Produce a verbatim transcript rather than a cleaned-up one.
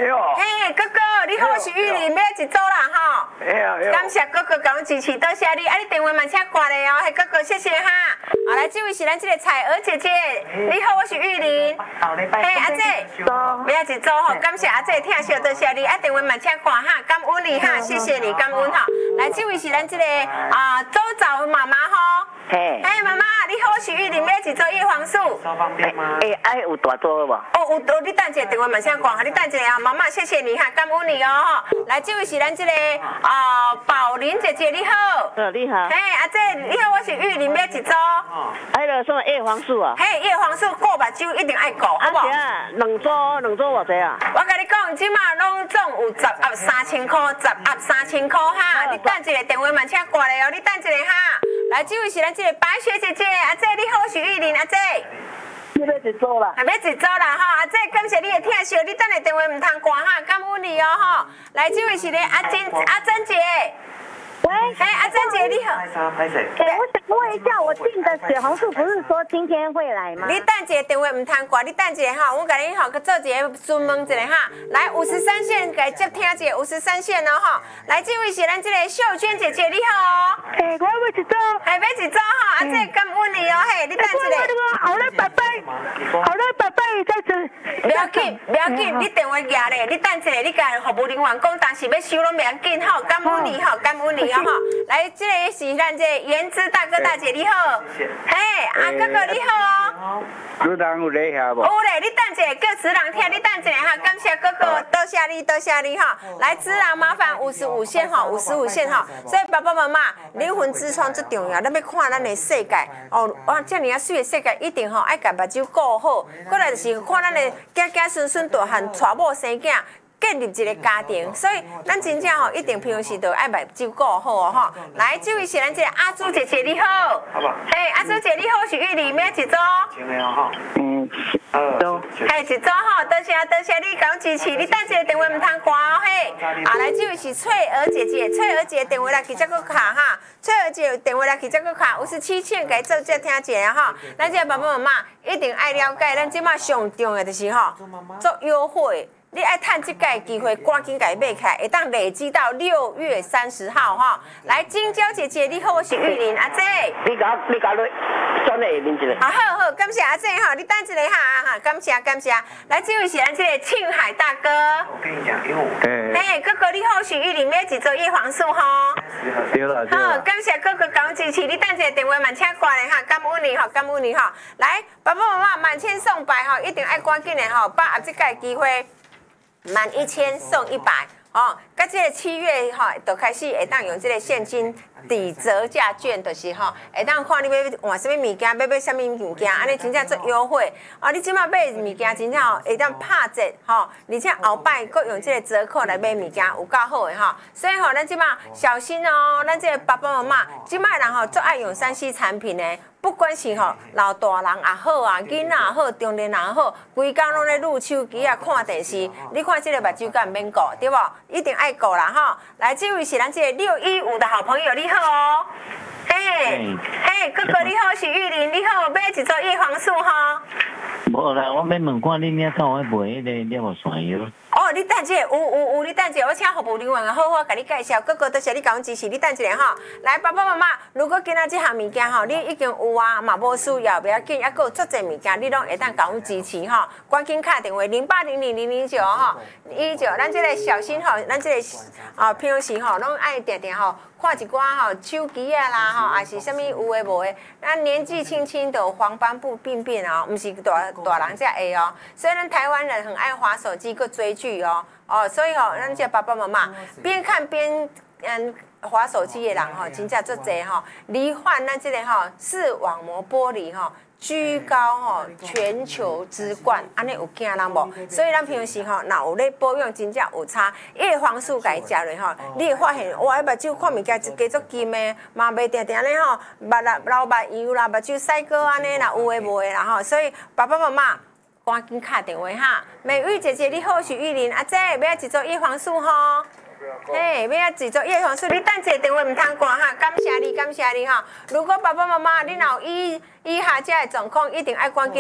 嘿，哥哥，你好，我是玉玲，要一组啦哈。感谢哥哥给我支持，多谢你。啊，你电话慢车挂嘞哦，嘿，哥哥，谢谢哈。好，来，这位是咱这个彩儿姐姐，你好，我是玉玲。嘿，阿姐，要一组吼，感谢阿姐听惜，多谢你。啊，电话慢车挂哈，感恩你哈，谢谢你，感恩哈。来，这位是咱这个啊周早妈妈哈。嘿，嘿，妈妈，你好，我是玉玲，要一组叶黄素。 诶，爱有大组无？ 哦，有有，你等一下电话慢声讲，你等一下啊，妈妈，谢谢你哈，感恩你哦哈。来，这位是咱这个啊宝玲姐姐，你好。 呃，你好。 嘿，阿姐，你好，我是玉玲，要一组。 哎，了什么叶黄素啊？ 嘿，叶黄素顾目睭一定爱顾，好不好？ 啊，两组，两组偌济啊？ 我跟你讲，即马拢总有十盒三千块，十盒三千块哈。你等一下电话慢声挂咧哦，你等一下哈。来，这位是咱这个白雪姐姐，阿姐，你好，我是玉玲，阿姐。 你要一组啦？ 还要一组啦哈，阿姐，感谢你的听惜，你等下电话唔通挂哈，感恩你哦哈。来，这位是咧阿珍阿珍姐。喂，哎，阿珍姐你好。 哎，我想问一下，我订的血红素不是说今天会来吗？ 你等一下电话唔通挂，你等一下哈，我甲你吼，做一个询问一下哈。来，五十三线，来接听一下五十三线哦哈。来，这位是咱这个秀娟姐姐，你好哦。 哎，我要一组。 还要一组哈，阿姐感恩你哦嘿，你等一下。 好了，拜拜。好了，拜拜，再见。 不要紧，不要紧，你电话压咧，你等一下，你甲服务人员讲，当时要收拢不要紧吼，感恩你吼，感恩你哦哈。来，这个是咱这颜值大哥大姐你好，嘿，阿哥哥你好哦。 主人有在遐无？ 有咧，你等一下，叫子郎听，你等一下哈，感谢哥哥，多谢你，多谢你哈。来，子郎麻烦五十五线哈，五十五线哈。所以爸爸妈妈，灵魂之窗最重要，咱要看咱的世界哦，哇，这尔啊水的世界，一定吼爱甲目睭顾好。过来就是看咱的子子孙孙大汉，娶某生囝。建立一个家庭，所以咱真正吼一定平时都爱目睭顾好哦吼。来，这位是咱这个阿朱姐姐你好， 好吧。 嘿，阿朱姐你好，是玉里面一组。 前面哈。 嗯， 二。 嘿，一组吼，多谢多谢你给我支持，你等一下电话唔通挂哦嘿。啊，来，这位是翠儿姐姐，翠儿姐电话来去这个卡哈，翠儿姐电话来去这个卡，五十七千给做这听一下哈。咱这个爸爸妈妈一定爱了解，咱即马上重要就是吼做优惠。你爱趁这个机会，赶紧给买起来，会当累积到六月三十号哈。来，金娇姐姐，你好，我是玉玲阿姐。 你甲你甲你转下面一个。 啊，好好，感谢阿姐哈，你等一下哈哈，感谢感谢。来，这位是咱这个庆海大哥。 我跟你讲，因为我。 嘿，哥哥你好，我是玉玲，买一组叶黄素哈。 对了对了。 好，感谢哥哥给我支持，你等一下电话慢车挂咧哈，感恩你哈，感恩你哈。来，爸爸妈妈满千送百哈，一定爱赶紧的哈，把握这个机会。满一千送一百哦，甲这个七月哈，就开始会当用这个现金抵折价券，就是吼，会当看你要换什么物件，要买什么物件，安尼真正做优惠啊！你即马买物件真正会当拍折吼，而且后摆搁用这个折扣来买物件，有够好的吼。所以吼，咱即马小心哦，咱这个爸爸妈妈，即马人吼最爱用三 C 产品的。不管是吼老大人也好啊，囡仔也好，中年人也好，规工拢咧撸手机啊，看电视。你看这个目睭敢免顾，对不？一定爱顾啦吼。来，这位是咱这个六一五的好朋友，你好哦。嘿，嘿，哥哥你好，是玉玲，你好，买一组叶黄素哈。 无啦，我要问看你领到我卖迄个了无线药。 哦，你等一下，有有有，你等一下，我请服务人员好好甲你介绍。哥哥，多谢你甲阮支持，你等一下哈。来，爸爸妈妈，如果今仔这项物件吼，你已经有啊，嘛无需要，不要紧，还佫有足侪物件，你拢会当甲阮支持吼。赶紧打电话零八零零零零九吼，一九，咱这个小心吼，咱这个啊平时吼，拢爱定定吼。看一寡吼手机啊啦吼，还是啥物有诶无诶，咱年纪轻轻的黄斑部病变哦，毋是大大人才会哦。所以咱台湾人很爱滑手机，佮追剧哦，哦，所以吼，咱这爸爸妈妈边看边嗯滑手机的人吼，真正足侪吼，罹患咱这个吼视网膜剥离吼。居高吼，全球之冠，安尼有惊人无？所以咱平时吼，若有咧保养，真正有差。叶黄素家食落吼，你会发现，哇，迄目睭看物件就加足金的，嘛袂定定咧吼，目啦流目油啦，目睭晒过安尼啦，有诶无诶啦吼。所以爸爸妈妈赶紧打电话哈。美玉姐姐你好，是玉玲阿姐，要一组叶黄素吼。嘿，要一组叶黄素，你等一下电话唔通挂哈，感谢你，感谢你哈。如果爸爸妈妈你若有以以下这个状况，一定爱赶紧。